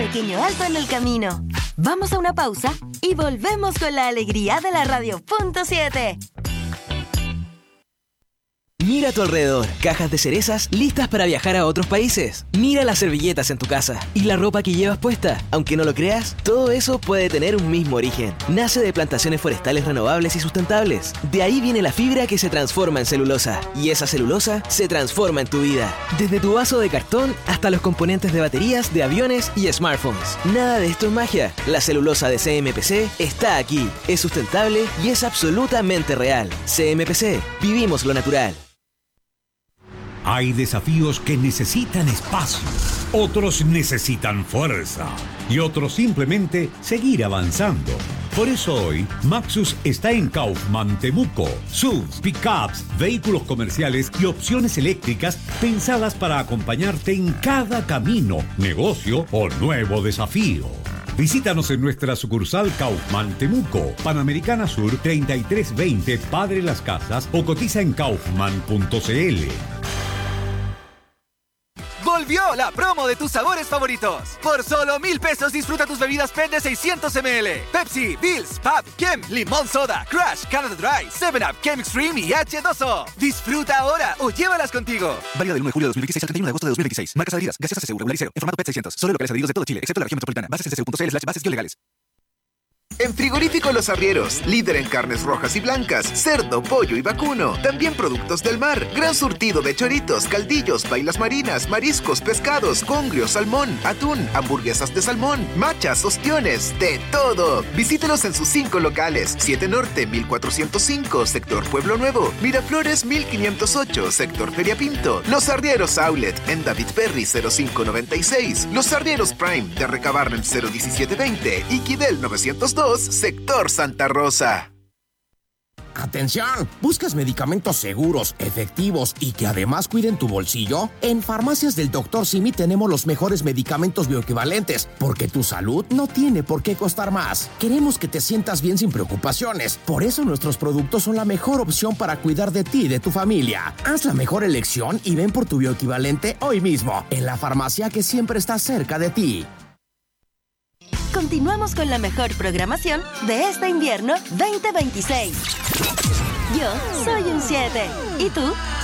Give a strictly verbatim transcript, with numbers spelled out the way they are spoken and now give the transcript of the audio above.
pequeño alto en el camino. Vamos a una pausa y volvemos con la alegría de la radio punto siete. Mira a tu alrededor, cajas de cerezas listas para viajar a otros países. Mira las servilletas en tu casa y la ropa que llevas puesta. Aunque no lo creas, todo eso puede tener un mismo origen. Nace de plantaciones forestales renovables y sustentables. De ahí viene la fibra que se transforma en celulosa. Y esa celulosa se transforma en tu vida. Desde tu vaso de cartón hasta los componentes de baterías de aviones y smartphones. Nada de esto es magia. La celulosa de C M P C está aquí. Es sustentable y es absolutamente real. C M P C. Vivimos lo natural. Hay desafíos que necesitan espacio, otros necesitan fuerza y otros simplemente seguir avanzando. Por eso hoy, Maxus está en Kaufman Temuco. S U Vs, pickups, vehículos comerciales y opciones eléctricas pensadas para acompañarte en cada camino, negocio o nuevo desafío. Visítanos en nuestra sucursal Kaufman Temuco, Panamericana Sur treinta y tres veinte, Padre Las Casas, o cotiza en kaufman punto c l. ¡Volvió la promo de tus sabores favoritos! Por solo mil pesos disfruta tus bebidas P E T de seiscientos mililitros. Pepsi, Bills, Pab, Kem, Limón Soda, Crush, Canada Dry, seven up, Kem Extreme y H dos O. Disfruta ahora o llévalas contigo. Válida del uno de julio de dos mil veintiséis al treinta y uno de agosto de dos mil veintiséis. Marcas adheridas. Gaseosa C C U regular y cero. En formato P E T seiscientos. Solo locales adheridos de todo Chile, excepto la región metropolitana. Bases c c u punto c l slash bases legales. En Frigorífico Los Arrieros, líder en carnes rojas y blancas, cerdo, pollo y vacuno. También productos del mar. Gran surtido de choritos, caldillos, bailas marinas, mariscos, pescados, congrio, salmón, atún, hamburguesas de salmón, machas, ostiones, de todo. Visítenos en sus cinco locales. siete Norte, mil cuatrocientos cinco, Sector Pueblo Nuevo. Miraflores, mil quinientos ocho, Sector Feria Pinto. Los Arrieros Outlet, en David Perry, cero cinco noventa y seis. Los Arrieros Prime, de Recabarren, cero diecisiete veinte. Y Quidel novecientos dos, Sector Santa Rosa. ¡Atención! ¿Buscas medicamentos seguros, efectivos y que además cuiden tu bolsillo? En Farmacias del doctor Simi tenemos los mejores medicamentos bioequivalentes, porque tu salud no tiene por qué costar más. Queremos que te sientas bien sin preocupaciones. Por eso nuestros productos son la mejor opción para cuidar de ti y de tu familia. Haz la mejor elección y ven por tu bioequivalente hoy mismo, en la farmacia que siempre está cerca de ti. Continuamos con la mejor programación de este invierno veinte veintiséis. Yo soy un siete. ¿Y tú?